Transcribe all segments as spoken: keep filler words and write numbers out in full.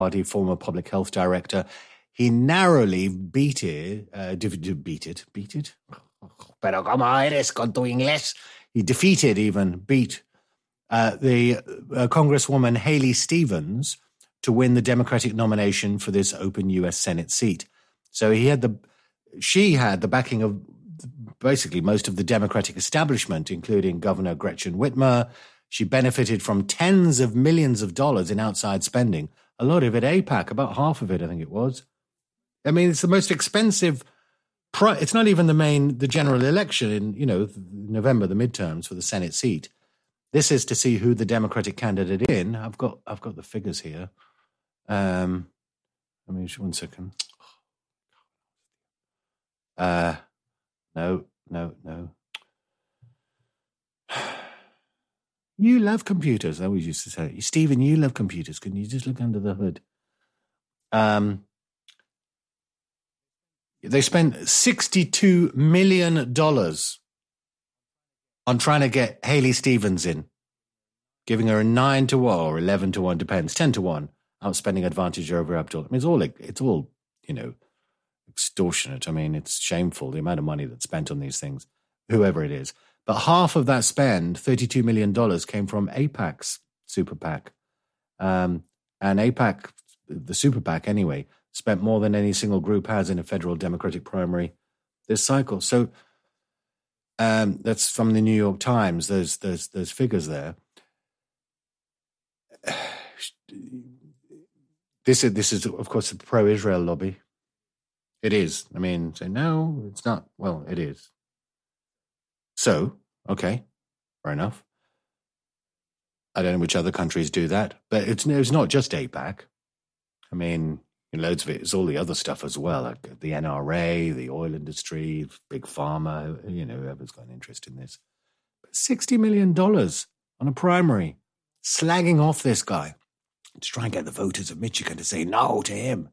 Party, former public health director. He narrowly beat it, uh, de- de- beat it, beat it? Pero como eres con tu inglés? He defeated, even beat uh, the uh, Congresswoman Haley Stevens to win the Democratic nomination for this open U S Senate seat. So he had the, she had the backing of basically most of the Democratic establishment, including Governor Gretchen Whitmer. She benefited from tens of millions of dollars in outside spending. A lot of it AIPAC, about half of it, I think it was. I mean, it's the most expensive. Pri- it's not even the main, the general election in, you know, November, the midterms for the Senate seat. This is to see who the Democratic candidate in. I've got, I've got the figures here. Um, I mean, one second. Uh, no, no, no. You love computers. I always used to say, Stephen, you love computers. Can you just look under the hood? Um. They spent sixty-two million dollars on trying to get Haley Stevens in, giving her a nine to one or eleven to one, depends, ten to one, outspending advantage over Abdul. I mean, it's all, it's all, you know, extortionate. I mean, it's shameful, the amount of money that's spent on these things, whoever it is. But half of that spend, thirty-two million dollars, came from AIPAC's super PAC. Um, and AIPAC, the super PAC anyway, spent more than any single group has in a federal Democratic primary this cycle. So um, that's from the New York Times. There's there's there's figures there. This is this is of course a pro-Israel lobby. It is. I mean, say no, it's not. Well, it is. So okay, fair enough. I don't know which other countries do that, but it's it's not just AIPAC. I mean, loads of it is all the other stuff as well, like the N R A, the oil industry, big pharma, you know, whoever's got an interest in this. But sixty million dollars on a primary, slagging off this guy to try and get the voters of Michigan to say no to him.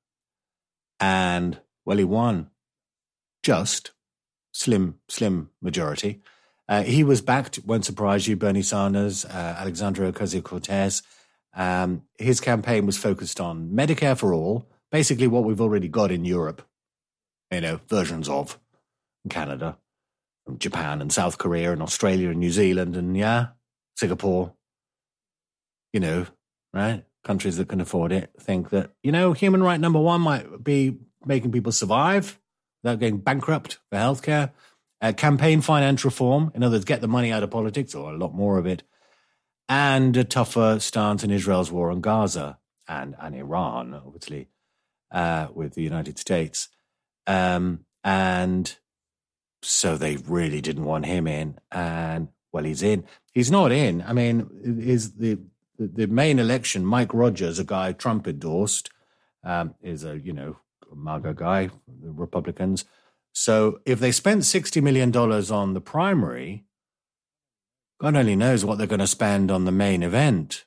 And, well, he won. Just. Slim, slim majority. Uh, he was backed, won't surprise you, Bernie Sanders, uh, Alexandria Ocasio-Cortez. Um, his campaign was focused on Medicare for all, basically what we've already got in Europe, you know, versions of in Canada, and Japan and South Korea and Australia and New Zealand and, yeah, Singapore, you know, right? Countries that can afford it think that, you know, human right number one might be making people survive without getting bankrupt for healthcare. Uh, campaign finance reform, in other words, get the money out of politics, or a lot more of it. And a tougher stance in Israel's war on Gaza and, and Iran, obviously, uh, with the United States. Um, and so they really didn't want him in. And, well, he's in. He's not in. I mean, is the, the the main election, Mike Rogers, a guy Trump endorsed, um, is a, you know, MAGA guy, the Republicans. So if they spent sixty million dollars on the primary, God only knows what they're going to spend on the main event.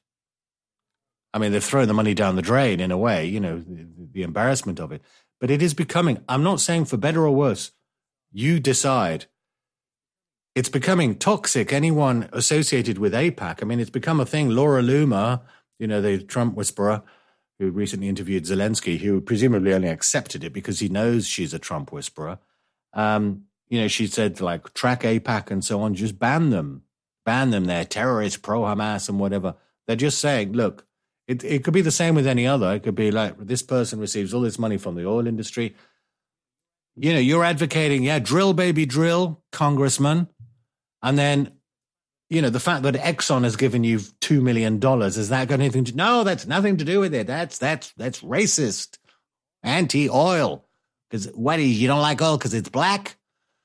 I mean, they've thrown the money down the drain in a way, you know, the, the embarrassment of it. But it is becoming, I'm not saying for better or worse, you decide. It's becoming toxic, anyone associated with AIPAC. I mean, it's become a thing. Laura Loomer, you know, the Trump whisperer, who recently interviewed Zelensky, who presumably only accepted it because he knows she's a Trump whisperer. Um, you know, she said, like, track AIPAC and so on, just ban them. Ban them, they're terrorists, pro-Hamas and whatever. They're just saying, look, it, it could be the same with any other. It could be like, this person receives all this money from the oil industry. You know, you're advocating, yeah, drill, baby, drill, congressman. And then, you know, the fact that Exxon has given you two million dollars, has that got anything to, no, that's nothing to do with it. That's, that's, that's racist, anti-oil. Because what, you don't like oil because it's black?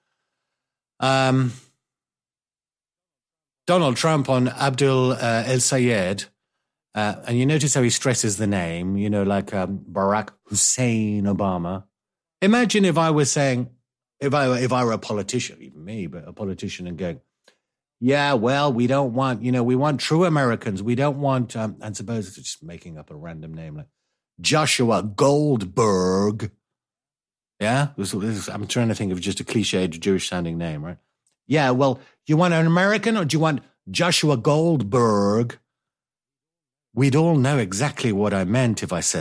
Um... Donald Trump on Abdul uh, El Sayed, uh, and you notice how he stresses the name, you know, like um, Barack Hussein Obama. Imagine if I was saying, if I, if I were a politician, even me, but a politician, and going, yeah, well, we don't want, you know, we want true Americans. We don't want, um, and suppose it's just making up a random name like Joshua Goldberg. Yeah, this, this, I'm trying to think of just a cliched Jewish-sounding name, right? Yeah, well, you want an American or do you want Joshua Goldberg? we'd all know exactly what I meant if I said